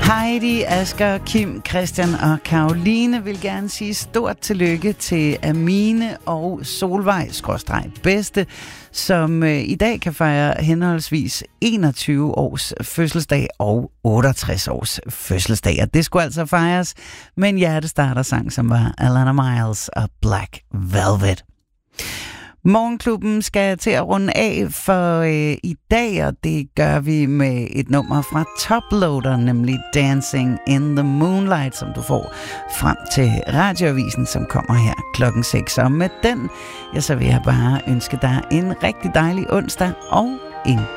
Heidi, Asger, Kim, Christian og Karoline vil gerne sige stort tillykke til Amine og Solvej-bedste, som i dag kan fejre henholdsvis 21 års fødselsdag og 68 års fødselsdag. Og det skulle altså fejres med en hjertestarter-sang, som var Alana Miles og Black Velvet. Morgenklubben skal til at runde af for i dag, og det gør vi med et nummer fra Toploader, nemlig Dancing in the Moonlight, som du får frem til radioavisen, som kommer her klokken 6. Og med den, så vil jeg bare ønske dig en rigtig dejlig onsdag og en